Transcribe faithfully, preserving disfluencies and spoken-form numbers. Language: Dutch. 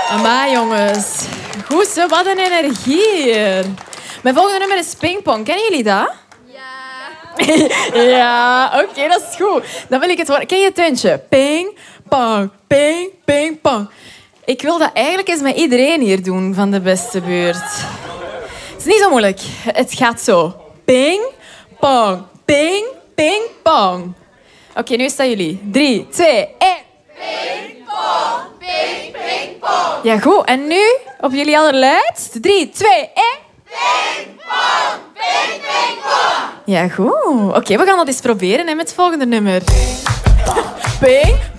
Amai, jongens. Goed zo, wat een energie hier. Mijn volgende nummer is pingpong. Kennen jullie dat? Ja. Ja, oké, okay, dat is goed. Dan wil ik het horen. Ken je het tuintje? Ping, pong, ping, ping, pong. Ik wil dat eigenlijk eens met iedereen hier doen van de beste buurt. Het is niet zo moeilijk. Het gaat zo. Ping, pong, ping, ping, pong. Oké, okay, nu staan jullie. Drie, twee, één. Ping, pong, ping, ping, pong. Ja, goed. En nu op jullie allerluidst. Drie, twee, één. Ping, pong, ping, ping, pong. Ja, goed. Oké, okay, we gaan dat eens proberen hè, met het volgende nummer. Ping,